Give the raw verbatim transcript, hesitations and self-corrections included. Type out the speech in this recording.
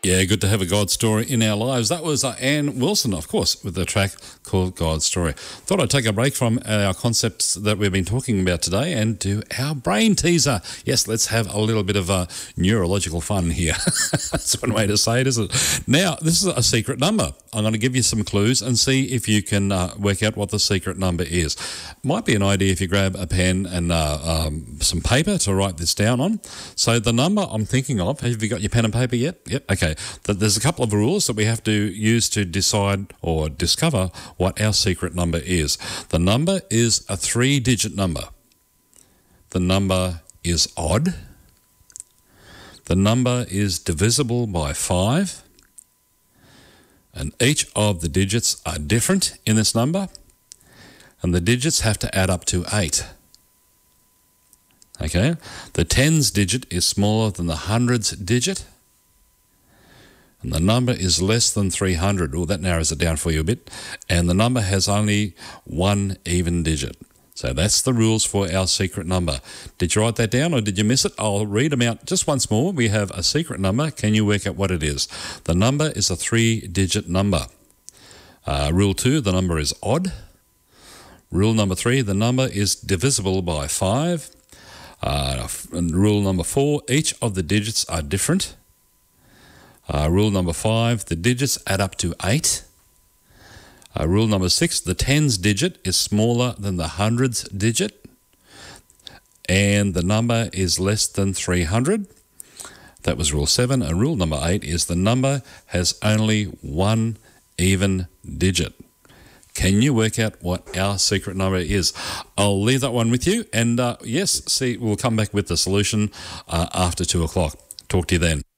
Yeah, good to have a God story in our lives. That was uh, Ann Wilson, of course, with the track called God Story. Thought I'd take a break from our concepts that we've been talking about today and do our brain teaser. Yes, let's have a little bit of uh, neurological fun here. That's one way to say it, isn't it? Now, this is a secret number. I'm going to give you some clues and see if you can uh, work out what the secret number is. Might be an idea if you grab a pen and uh, um, some paper to write this down on. So the number I'm thinking of, have you got your pen and paper yet? Yep, okay. That there's a couple of rules that we have to use to decide or discover what our secret number is. The number is a three-digit number. The number is odd. The number is divisible by five. And each of the digits are different in this number. And the digits have to add up to eight. Okay? The tens digit is smaller than the hundreds digit. And the number is less than three hundred. Oh, that narrows it down for you a bit. And the number has only one even digit. So that's the rules for our secret number. Did you write that down or did you miss it? I'll read them out just once more. We have a secret number. Can you work out what it is? The number is a three-digit number. Uh, rule two, the number is odd. Rule number three, the number is divisible by five. Uh, and rule number four, each of the digits are different. Uh, rule number five, the digits add up to eight. Uh, rule number six, the tens digit is smaller than the hundreds digit. And the number is less than three hundred. That was rule seven. And rule number eight is the number has only one even digit. Can you work out what our secret number is? I'll leave that one with you. And uh, yes, see, we'll come back with the solution uh, after two o'clock. Talk to you then.